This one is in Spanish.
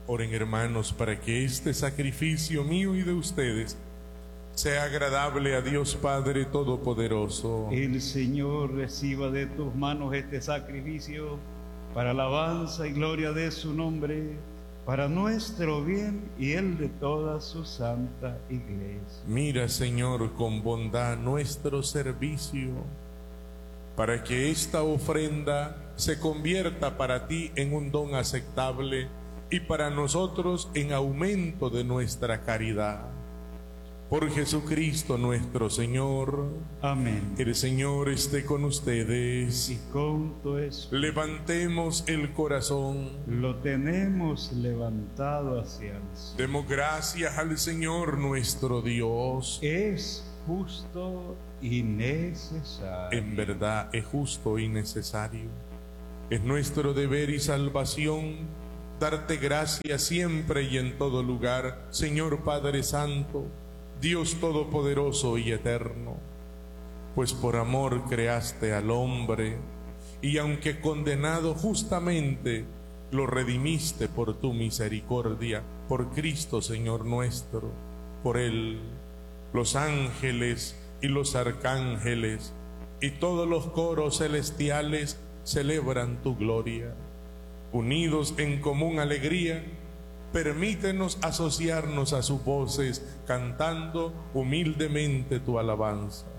Oren, hermanos, para que este sacrificio mío y de ustedes sea agradable a Dios Padre Todopoderoso. El Señor reciba de tus manos este sacrificio para alabanza y gloria de su nombre, para nuestro bien y el de toda su santa iglesia. Mira, Señor, con bondad nuestro servicio, para que esta ofrenda se convierta para ti en un don aceptable y para nosotros en aumento de nuestra caridad. Por Jesucristo nuestro Señor. Amén. El Señor esté con ustedes. Y con tu espíritu. Levantemos el corazón. Lo tenemos levantado hacia el cielo. Demos gracias al Señor nuestro Dios. Es justo y necesario. En verdad es justo y necesario. Es nuestro deber y salvación darte gracias siempre y en todo lugar, Señor Padre Santo, Dios Todopoderoso y Eterno, pues por amor creaste al hombre, y aunque condenado justamente, lo redimiste por tu misericordia, por Cristo Señor nuestro. Por Él, los ángeles y los arcángeles y todos los coros celestiales celebran tu gloria. Unidos en común alegría, permítenos asociarnos a sus voces, cantando humildemente tu alabanza.